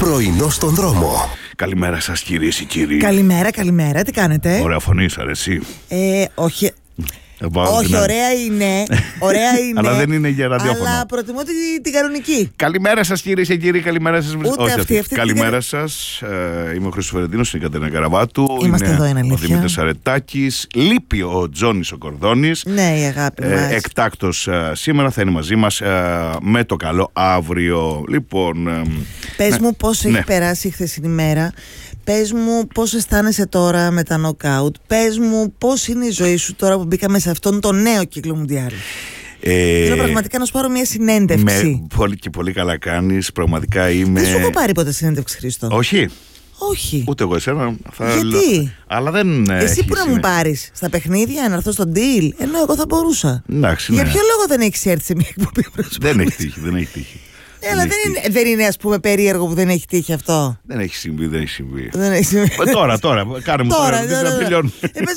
Πρωινό στον δρόμο. Καλημέρα σας κυρίες και κύριοι. Καλημέρα, τι κάνετε? Ωραία φωνή, αρέσει. Όχι. Όχι, ωραία είναι. Αλλά δεν είναι για ραδιόφωνο. Αλλά προτιμώ την κανονική. Καλημέρα σας κυρίες και κύριοι, καλημέρα σας. Ούτε αυτή. Καλημέρα σας. Είμαι ο Χρήστος Φερεντίνος, είναι η Κατερίνα Καραβάτου. Είμαστε εδώ, είναι αλήθεια. Ο Δημήτρης Αρετάκης. Λείπει ο Τζόνης ο Κορδόνης. Ναι, η αγάπη μας. Εκτάκτος σήμερα θα είναι μαζί μας με το καλό αύριο. Λοιπόν. Πες μου πώς έχει περάσει η χθεσινή μέρα. Πες μου πώς αισθάνεσαι τώρα με τα νοκάουτ. Πες μου πώς είναι η ζωή σου τώρα που μπήκαμε σε αυτόν τον νέο κύκλο Μουντιάλ. Θέλω πραγματικά να σου πάρω μια συνέντευξη. Πολύ καλά κάνεις. Πραγματικά είμαι. Δεν σου έχω πάρει ποτέ συνέντευξη, Χρήστο. Όχι. Όχι. Ούτε εγώ εσένα. Γιατί? Αλλά δεν. Εσύ που να μου πάρεις στα παιχνίδια, να έρθω στο deal. Ενώ εγώ θα μπορούσα. Εντάξει, Για ποιο λόγο δεν έχεις έρθει σε μια εκπομπή? Δεν έχει τύχει. Αλλά δεν είναι, ας πούμε, περίεργο που δεν έχει τύχει αυτό. Δεν έχει συμβεί. Τώρα, κάνε μου τώρα. να τελειώνουμε.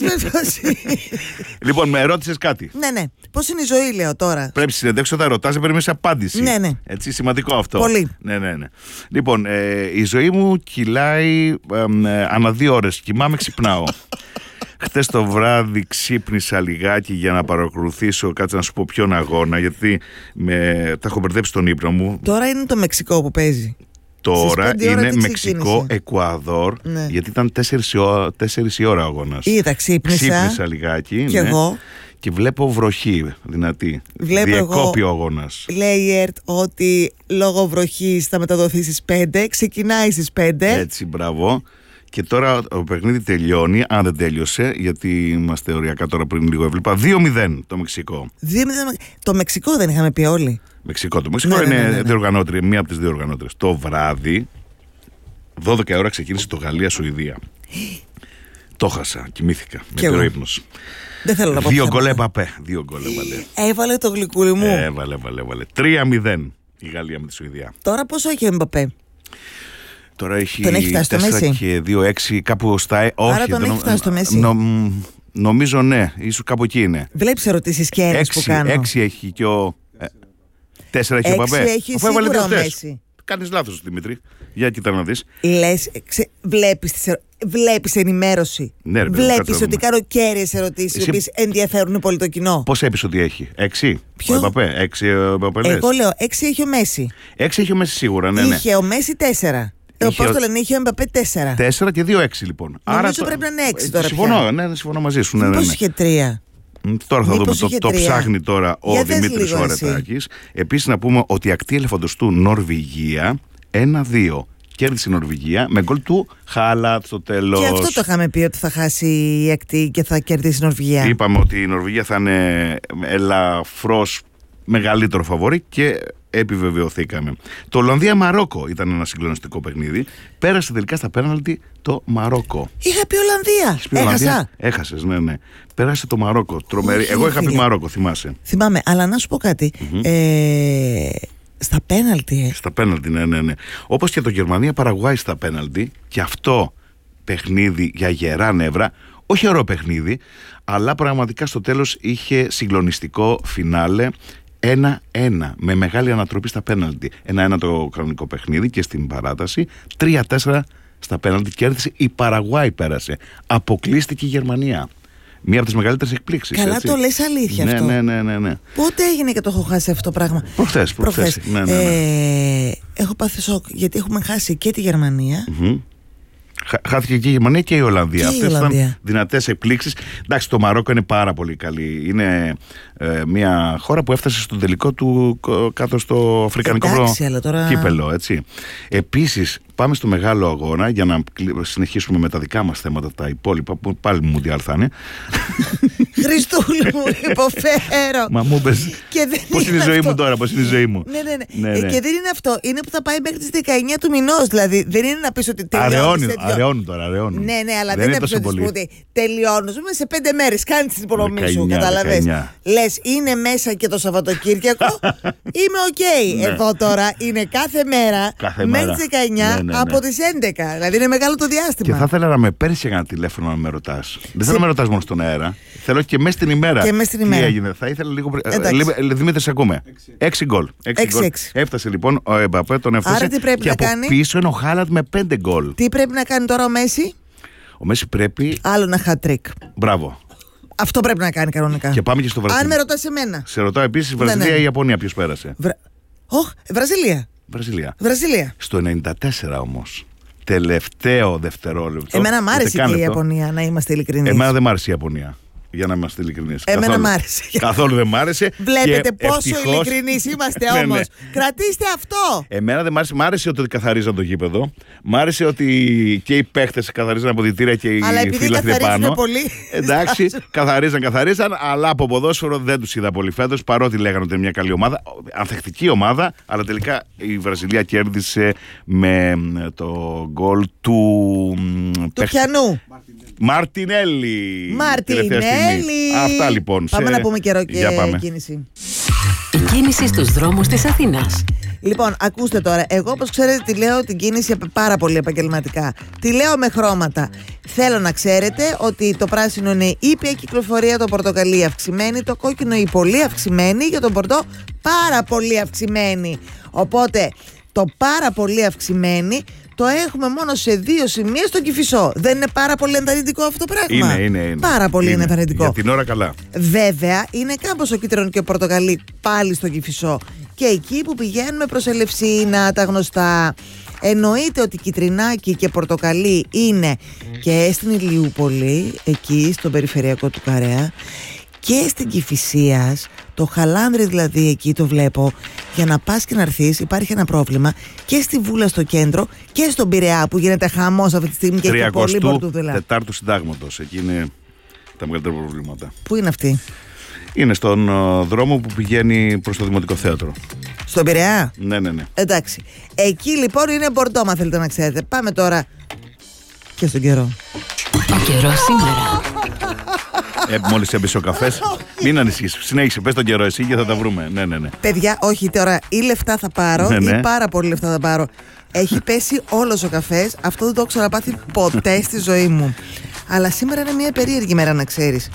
Λοιπόν, με ρώτησες κάτι. Ναι. Πώς είναι η ζωή, λέω τώρα. Πρέπει συνεντεύξει όταν ρωτάς, δεν περιμένεις απάντηση. Ναι. Έτσι, σημαντικό αυτό. Πολύ. Ναι. Λοιπόν, η ζωή μου κυλάει ανά 2 ώρες. Κοιμάμαι, ξυπνάω. Χτες το βράδυ ξύπνησα λιγάκι για να παρακολουθήσω, κάτσε να σου πω ποιον αγώνα, γιατί τα έχω μπερδέψει τον ύπνο μου. Τώρα είναι το Μεξικό που παίζει. Τώρα είναι Μεξικό-Εκουαδόρ, ναι. Γιατί ήταν 4 η ώρα αγώνας. Ξύπνησα λιγάκι. Και εγώ. Και βλέπω βροχή δυνατή. Διεκόπη ο αγώνας. Λέει η ΕΡΤ ότι λόγω βροχής θα μεταδοθεί στις 5. Ξεκινάει στις 5. Έτσι, μπράβο. Και τώρα το παιχνίδι τελειώνει, αν δεν τέλειωσε, γιατί είμαστε οριακά τώρα, πριν λίγο έβλεπα. 2-0 το Μεξικό. 2-0. Το Μεξικό δεν είχαμε πει όλοι. Το Μεξικό είναι διοργανώτρια, μία από τις δύο οργανώτριες. Το βράδυ, 12 ώρα ξεκίνησε το Γαλλία-Σουηδία. Το χάσα, κοιμήθηκα. Με πήρε ο ύπνος. Δεν θέλω να πω. 2 γκολ Εμπαπέ. Έβαλε το γλυκούλι μου. Έβαλε. 3-0 η Γαλλία με τη Σουηδία. Τώρα πόσο έχει ο Εμπαπέ? Τώρα έχει 4 και 2-6 κάπου στα. Άρα τον έχει φτάσει στο Μέση. Νομίζω ναι, ίσως κάπου εκεί είναι. Βλέπεις ερωτήσεις και έρευνες που κάνω. 6 έχει και ο. 4 έχει ο Μπαπέ. 6 έχει σίγουρα ο Μέση. Κάνεις λάθος, Δημήτρη. Για κοίτα να δεις. Λες, βλέπεις ενημέρωση. Ναι, βλέπεις ότι κάνω κέρυες ερωτήσεις, οι οποίες ενδιαφέρουν πολύ το κοινό. Πώς έπεισε ότι έχει? 6 Ποιο? Ο Μπαπέ. 6 ο Μπαπέ. Εγώ λέω 6 έχει ο Μέση. 6 έχει ο Μέση σίγουρα, ναι. Είχε ο Μέση 4. Πώς το λένε, είχε ο Εμπαπέ 4. 4 και 2-6 λοιπόν. Νομίζω πρέπει να είναι 6 τώρα. Συμφωνώ μαζί σου. Πώς είχε 3? Τώρα θα δούμε. Το ψάχνει τώρα ο Δημήτρης ο Αρετάκης. Επίσης να πούμε ότι η ακτή ελεφαντοστού Νορβηγία 1-2. Κέρδισε η Νορβηγία με γκολ του Χάλατ στο τέλος. Και αυτό το είχαμε πει, ότι θα χάσει η ακτή και θα κερδίσει η Νορβηγία. Είπαμε ότι η Νορβηγία θα είναι ελαφρώς μεγαλύτερο φαβορί και επιβεβαιωθήκαμε. Το Ολλανδία-Μαρόκο ήταν ένα συγκλονιστικό παιχνίδι. Πέρασε τελικά στα πέναλτι το Μαρόκο. Είχα πει Ολλανδία. Έχασα. Έχασες, ναι. Πέρασε το Μαρόκο. Τρομερή. Εγώ είχα πει Μαρόκο, θυμάσαι. Θυμάμαι, αλλά να σου πω κάτι. Στα πέναλτι. Στα πέναλτι, ναι. Όπως και το Γερμανία-Παραγουάη στα πέναλτι. Και αυτό παιχνίδι για γερά νεύρα. Όχι ωραίο παιχνίδι, αλλά πραγματικά στο τέλος είχε συγκλονιστικό φινάλε. 1-1 με μεγάλη ανατροπή στα πέναλτι. 1-1 το κανονικό παιχνίδι και στην παράταση 3-4 στα πέναλτι κέρδισε η Παραγουάη, πέρασε. Αποκλείστηκε η Γερμανία. Μία από τις μεγαλύτερες εκπλήξεις. Καλά, έτσι. Το λες αλήθεια αυτό? Ναι. Πότε έγινε και το έχω χάσει αυτό το πράγμα? Προχθές. Ναι. Έχω πάθει σοκ γιατί έχουμε χάσει και τη Γερμανία. Χάθηκε και η Γερμανία και η Ολλανδία. Αυτές ήταν δυνατές εκπλήξεις. Εντάξει, το Μαρόκο είναι πάρα πολύ καλή. Είναι μια χώρα που έφτασε στον τελικό του κάτω στο Αφρικανικό κύπελο. Έτσι. Επίσης, πάμε στο μεγάλο αγώνα για να συνεχίσουμε με τα δικά μας θέματα, τα υπόλοιπα που πάλι Μουντιάλ θα είναι. Χριστούλη μου, υποφέρω. Μα μου πες. Πώς είναι η ζωή μου τώρα, πώς είναι η ζωή μου. Ναι. Και δεν είναι αυτό. Είναι που θα πάει μέχρι τις 19 του μηνός. Δηλαδή, δεν είναι να πεις ότι τελειώνει. Αραιώνουν τώρα. Ναι, αλλά δεν είναι ότι τελειώνω. Ζούμε σε 5 μέρες. Κάνει την υποδομή σου, καταλαβες. Λες, είναι μέσα και το Σαββατοκύριακο. Είμαι οκ. Εδώ τώρα είναι κάθε μέρα μέχρι τις 19 Από τις 11. Δηλαδή είναι μεγάλο το διάστημα. Και θα ήθελα να με παίρνεις ένα τηλέφωνο να με ρωτάς. Δεν θέλω να με ρωτάς μόνο στον αέρα. Θέλω και μέσα στην ημέρα. Και μέσα στην ημέρα. Τι έγινε. Θα ήθελα λίγο. Δημήτρη, σε ακούμε. 6 γκολ. Έφτασε λοιπόν ο Εμπαπέ, τον έφτασε. Άρα τι πρέπει και να από κάνει. Πίσω είναι ο Χάλαντ με 5 γκολ. Τι πρέπει να κάνει τώρα ο Μέση. Ο Μέση πρέπει. Άλλο ένα hat-trick. Μπράβο. Αυτό πρέπει να κάνει κανονικά. Και πάμε και στο Βραζιλία. Αν με ρωτάς εμένα. Σε ρωτάω επίσης Βραζιλία ή Ιαπωνία, ποιος πέρασε. Βραζιλία. Στο 94 όμως. Τελευταίο δευτερόλεπτο. Εμένα μ' άρεσε και η Ιαπωνία, να είμαστε ειλικρινείς. Εμένα δεν μ' άρεσε η Ιαπωνία. Για να είμαστε ειλικρινείς. Εμένα μ' άρεσε. Καθόλου δεν μ' άρεσε. Βλέπετε πόσο ειλικρινείς είμαστε όμως. Κρατήστε αυτό. Εμένα δεν μ' άρεσε. Μ' άρεσε ότι καθαρίζαν το γήπεδο. Μ' άρεσε ότι και οι παίχτες καθαρίζαν αποδυτήρια και οι φίλαθλοι πάνω. Πολύ. Εντάξει, καθαρίζαν. Αλλά από ποδόσφαιρο δεν τους είδα πολύ φέτος. Παρότι λέγανε ότι είναι μια καλή ομάδα. Ανθεκτική ομάδα. Αλλά τελικά η Βραζιλία κέρδισε με το γκολ του πιανού. Μαρτινέλη. Αυτά λοιπόν. Πάμε να πούμε καιρό και κίνηση. Η κίνηση στους δρόμους της Αθήνας. Λοιπόν, ακούστε τώρα. Εγώ, όπως ξέρετε, τη λέω την κίνηση πάρα πολύ επαγγελματικά. Τη λέω με χρώματα. Θέλω να ξέρετε ότι το πράσινο είναι ήπια κυκλοφορία, το πορτοκαλί αυξημένη, το κόκκινο η πολύ αυξημένη, για τον πορτό πάρα πολύ αυξημένη. Οπότε, το πάρα πολύ αυξημένη το έχουμε μόνο σε 2 σημεία στο Κηφισό. Δεν είναι πάρα πολύ ενθαρρυντικό αυτό το πράγμα? Είναι. Πάρα πολύ ενθαρρυντικό. Για την ώρα καλά. Βέβαια, είναι κάμπος ο κίτρινο και ο πορτοκαλί πάλι στο Κηφισό. Και εκεί που πηγαίνουμε προς Ελευσίνα, τα γνωστά. Εννοείται ότι κιτρινάκι και πορτοκαλί είναι και στην Ηλιούπολη, εκεί στο περιφερειακό του Καρέα, και στην Κηφισίας, το Χαλάνδρι δηλαδή, εκεί το βλέπω. Για να πας και να έρθεις υπάρχει ένα πρόβλημα και στη Βούλα στο κέντρο και στον Πειραιά που γίνεται χαμός αυτή τη στιγμή και έχει πολύ πορτούδελα. 34ου συντάγματος, εκεί είναι τα μεγαλύτερα προβλήματα. Πού είναι αυτή? Είναι στον δρόμο που πηγαίνει προς το Δημοτικό Θέατρο. Στον Πειραιά? Ναι. Εντάξει. Εκεί λοιπόν είναι μπορντό, αν θέλετε να ξέρετε. Πάμε τώρα και στον καιρό. Ο καιρός σήμερα. Μόλις έμπησε ο καφές. Μην ανησυχείς. Συνέχισε. Πες τον καιρό εσύ και θα τα βρούμε. Ναι. Παιδιά, όχι τώρα. Ή λεφτά θα πάρω ή πάρα πολύ λεφτά θα πάρω. Έχει πέσει όλος ο καφές. Αυτό δεν το έχω ξαναπάθει ποτέ στη ζωή μου. Αλλά σήμερα είναι μια περίεργη μέρα, να ξέρεις.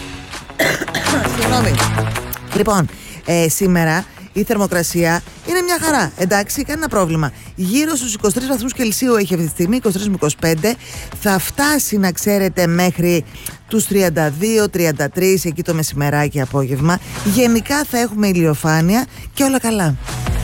Συγγνώμη. Λοιπόν, σήμερα η θερμοκρασία είναι μια χαρά. Εντάξει, κανένα πρόβλημα. Γύρω στους 23 βαθμούς Κελσίου έχει αυτή τη στιγμή, 23 με 25. Θα φτάσει, να ξέρετε, μέχρι τους 32-33 εκεί το μεσημεράκι, απόγευμα. Γενικά θα έχουμε ηλιοφάνεια και όλα καλά.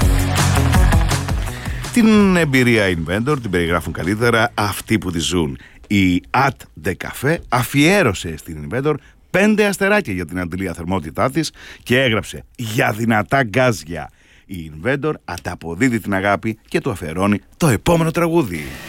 Την εμπειρία Inventor την περιγράφουν καλύτερα αυτοί που τη ζουν. Η At The Cafe αφιέρωσε στην Inventor 5 αστεράκια για την αντλία θερμότητά της και έγραψε «Για δυνατά γκάζια». Η Inventor ανταποδίδει την αγάπη και του αφιερώνει το επόμενο τραγούδι.